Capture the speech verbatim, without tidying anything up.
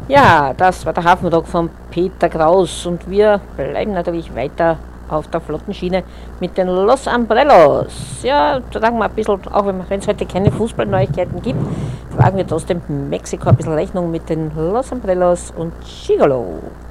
Ja, das war der Hafenrock von Peter Kraus und wir bleiben natürlich weiter auf der Flottenschiene mit den Los Umbrellos. Ja, da sagen wir ein bisschen, auch wenn es heute keine Fußballneuigkeiten gibt, tragen wir trotzdem Mexiko ein bisschen Rechnung mit den Los Umbrellos und Gigolo.